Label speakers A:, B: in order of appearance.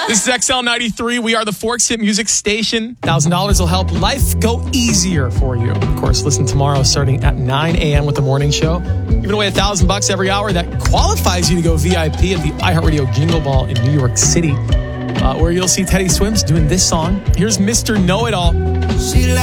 A: This is XL93. We are the Forks Hit Music Station. $1,000 will help life go easier for you. Of course, listen tomorrow starting at 9 a.m. with the morning show. Giving away $1,000 every hour. That qualifies you to go VIP at the iHeartRadio Jingle Ball in New York City, where you'll see Teddy Swims doing this song. Here's Mr. Know-It-All.